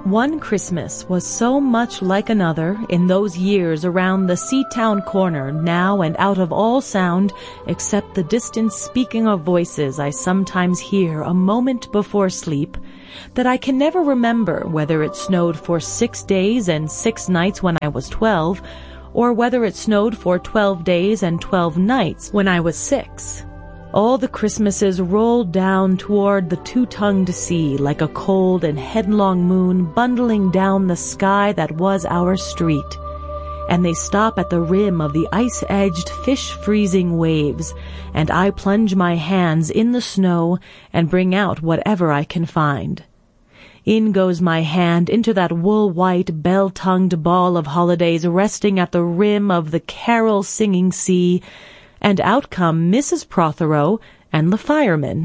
One Christmas was so much like another in those years around the Seatown corner, now and out of all sound except the distant speaking of voices I sometimes hear a moment before sleep, that I can never remember whether it snowed for 6 days and 6 nights when I was 12, or whether it snowed for 12 days and 12 nights when I was 6. All the Christmases rolled down toward the two-tongued sea like a cold and headlong moon bundling down the sky that was our street. And they stop at the rim of the ice-edged, fish-freezing waves, and I plunge my hands in the snow and bring out whatever I can find. In goes my hand into that wool-white, bell-tongued ball of holidays resting at the rim of the carol-singing sea, and out come Mrs. Prothero and the firemen.